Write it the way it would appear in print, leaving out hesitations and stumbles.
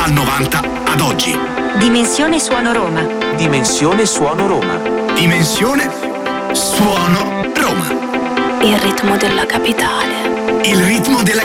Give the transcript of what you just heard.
dal 90 ad oggi. Dimensione Suono Roma. Dimensione Suono Roma. Dimensione Suono Roma. Il ritmo della capitale. Il ritmo della